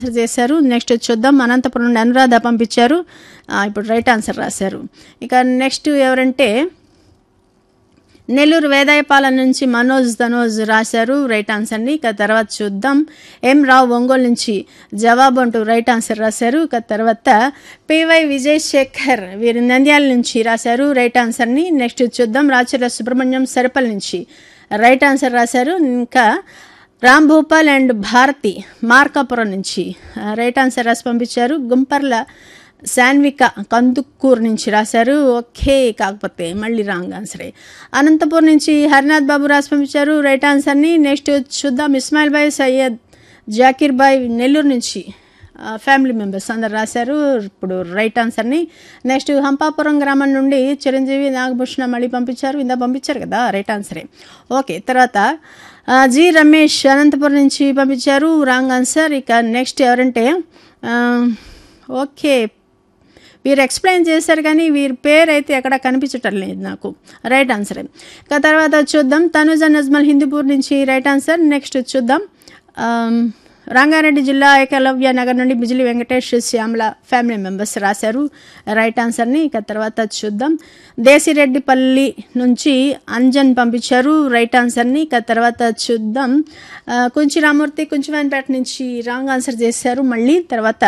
చేశారు. నెక్స్ట్ చూద్దాం. అనంతపురం నుండి అనురాధ పంపించారు. ఇప్పుడు రైట్ ఆన్సర్ రాశారు. ఇక నెక్స్ట్ ఎవరంటే నెల్లూరు వేదాయపాలెం నుంచి మనోజ్ రాశారు రైట్ ఆన్సర్ని. ఇక తర్వాత చూద్దాం. ఎం రావు ఒంగోలు నుంచి జవాబు అంటూ రైట్ ఆన్సర్ రాశారు. ఇక తర్వాత పివై విజయ్ శేఖర్ వీరు నంద్యాల నుంచి రాశారు రైట్ ఆన్సర్ని. నెక్స్ట్ చూద్దాం. రాచర్ల సుబ్రహ్మణ్యం సరిపల్లి నుంచి రైట్ ఆన్సర్ రాశారు. ఇంకా రామ్ భూపాల్ అండ్ భారతి మార్కాపురం నుంచి రైట్ ఆన్సర్ రాసి పంపించారు. గుంపర్ల శాన్విక కందుకూరు నుంచి రాశారు ఓకే, కాకపోతే మళ్ళీ రాంగ్ ఆన్సరే. అనంతపూర్ నుంచి హరినాథ్ బాబు రాసి పంపించారు రైట్ ఆన్సర్ని. నెక్స్ట్ చూద్దాం. ఇస్మాయిల్ బాయ్, సయ్యద్, జాకీర్ బాయ్ నెల్లూరు నుంచి ఫ్యామిలీ మెంబర్స్ అందరు రాశారు ఇప్పుడు రైట్ ఆన్సర్ని. నెక్స్ట్ హంపాపురం గ్రామం నుండి చిరంజీవి నాగభూషణ మళ్ళీ పంపించారు. ఇందా పంపించారు కదా, రైట్ ఆన్సరే. ఓకే, తర్వాత జి రమేష్ అనంతపురం నుంచి పంపించారు రాంగ్ ఆన్సర్. ఇక నెక్స్ట్ ఎవరంటే ఓకే వీరు ఎక్స్ప్లెయిన్ చేశారు కానీ వీరి పేరు అయితే ఎక్కడ కనిపించటం లేదు నాకు, రైట్ ఆన్సరే. ఇక తర్వాత చూద్దాం. తనుజ నజ్మల్ హిందూపూర్ నుంచి రైట్ ఆన్సర్. నెక్స్ట్ చూద్దాం. రంగారెడ్డి జిల్లా ఏకలవ్య నగర్ నుండి బిజిలి వెంకటేష్ శ్యామల ఫ్యామిలీ మెంబర్స్ రాశారు రైట్ ఆన్సర్ని. ఇక తర్వాత చూద్దాం. దేశిరెడ్డిపల్లి నుంచి అంజన్ పంపించారు రైట్ ఆన్సర్ని. ఇక తర్వాత చూద్దాం. కుంచి రామూర్తి కుంచివాన్పేట నుంచి రాంగ్ ఆన్సర్ చేశారు మళ్ళీ. తర్వాత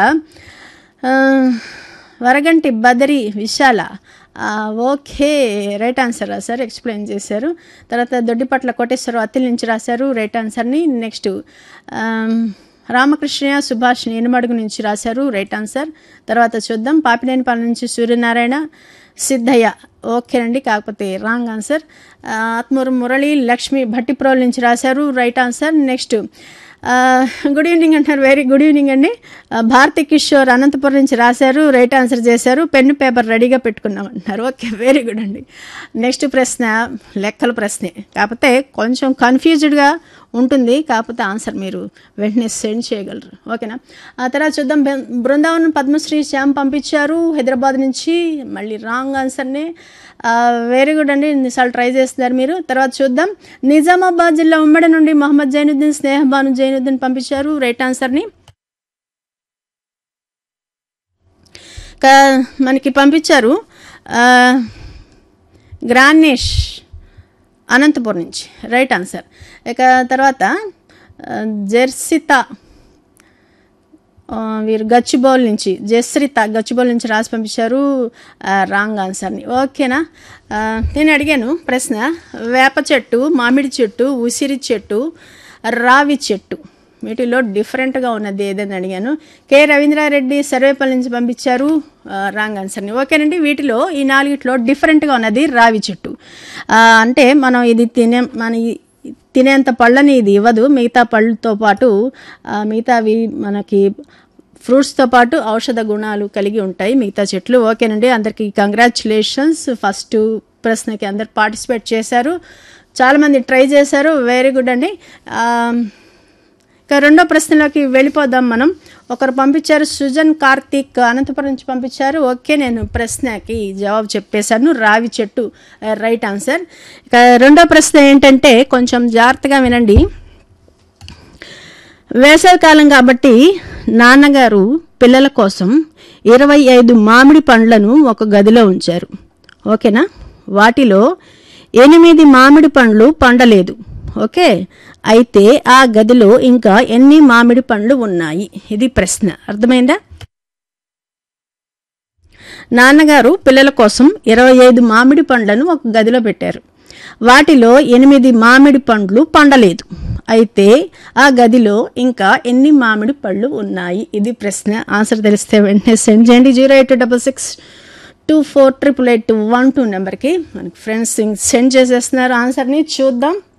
వరగంటి బదరి విశాల ఓకే రైట్ ఆన్సర్ రాశారు, ఎక్స్ప్లెయిన్ చేశారు. తర్వాత దొడ్డిపట్ల కోటేశ్వరరావు అత్తిలి నుంచి రాశారు రైట్ ఆన్సర్ని. నెక్స్ట్ రామకృష్ణయ్య సుభాష్ ఎనుమడుగు నుంచి రాశారు రైట్ ఆన్సర్. తర్వాత చూద్దాం. పాపినేనిపాలెం నుంచి సూర్యనారాయణ సిద్ధయ్య ఓకేనండి, కాకపోతే రాంగ్ ఆన్సర్. ఆత్మూరు మురళి లక్ష్మి భట్టిప్రోల్ నుంచి రాశారు right answer. Next good evening అంటారు, వెరీ గుడ్ ఈవినింగ్ అండి. భారతి కిషోర్ అనంతపురం నుంచి రాశారు రైట్ ఆన్సర్ చేశారు. పెన్ను పేపర్ రెడీగా పెట్టుకున్నాం అంటున్నారు ఓకే, వెరీ గుడ్ అండి. నెక్స్ట్ ప్రశ్న లెక్కల ప్రశ్నే, కాకపోతే కొంచెం కన్ఫ్యూజ్డ్గా ఉంటుంది, కాకపోతే ఆన్సర్ మీరు వెంటనే సెండ్ చేయగలరు ఓకేనా. ఆ తర్వాత చూద్దాం. బృందావనం పద్మశ్రీ శ్యామ్ పంపించారు హైదరాబాద్ నుంచి, మళ్ళీ రాంగ్ ఆన్సర్నే. వెరీ గుడ్ అండి, ఇన్నిసార్లు ట్రై చేస్తున్నారు మీరు. తర్వాత చూద్దాం. నిజామాబాద్ జిల్లా ఉమ్మడి నుండి మొహమ్మద్ జైనుద్దీన్ స్నేహబాను జైనుద్దీన్ పంపించారు రైట్ ఆన్సర్ని. మనకి పంపించారు గ్రానేష్ అనంతపురం నుంచి రైట్ ఆన్సర్. ఇక తర్వాత జెర్సిత వీరు గచ్చిబౌల్ నుంచి గచ్చిబౌల్ నుంచి రాసి పంపించారు రాంగ్ ఆన్సర్ని ఓకేనా. నేను అడిగాను ప్రశ్న వేప చెట్టు, మామిడి చెట్టు, ఉసిరి చెట్టు, రావి చెట్టు వీటిలో డిఫరెంట్గా ఉన్నది ఏదని అడిగాను. కె రవీంద్రారెడ్డి సర్వేపల్లి నుంచి పంపించారు రాంగ్ ఆన్సర్ని ఓకేనండి. వీటిలో ఈ నాలుగిట్లో డిఫరెంట్గా ఉన్నది రావి చెట్టు. అంటే మనం ఇది తినేంత పళ్ళని ఇది ఇవ్వదు, మిగతా పళ్ళతో పాటు మిగతావి మనకి ఫ్రూట్స్తో పాటు ఔషధ గుణాలు కలిగి ఉంటాయి మిగతా చెట్లు ఓకేనండి. అందరికీ కంగ్రాచులేషన్స్. ఫస్ట్ ప్రశ్నకి అందరు పార్టిసిపేట్ చేశారు, చాలామంది ట్రై చేశారు, వెరీ గుడ్ అండి. ఇక రెండో ప్రశ్నలోకి వెళ్ళిపోదాం మనం. ఒకరు పంపించారు సుజన్ కార్తీక్ అనంతపురం నుంచి పంపించారు ఓకే, నేను ప్రశ్నకి జవాబు చెప్పేశాను రావి చెట్టు రైట్ ఆన్సర్. ఇక రెండో ప్రశ్న ఏంటంటే కొంచెం జాగ్రత్తగా వినండి. వేసవికాలం కాబట్టి నాన్నగారు పిల్లల కోసం 25 మామిడి పండ్లను ఒక గదిలో ఉంచారు ఓకేనా. వాటిలో 8 మామిడి పండ్లు పండలేదు ఓకే. అయితే ఆ గదిలో ఇంకా ఎన్ని మామిడి పండ్లు ఉన్నాయి, ఇది ప్రశ్న, అర్థమైందా. నాన్నగారు పిల్లల కోసం 25 మామిడి పండ్లను ఒక గదిలో పెట్టారు, వాటిలో 8 మామిడి పండ్లు పండలేదు, అయితే ఆ గదిలో ఇంకా ఎన్ని మామిడి పళ్ళు ఉన్నాయి, ఇది ప్రశ్న. ఆన్సర్ తెలిస్తే వెంటనే సెండ్ చేయండి 08662488812 నెంబర్కి. మనకి ఫ్రెండ్స్ సెండ్ చేసేస్తున్నారు ఆన్సర్ని, చూద్దాం.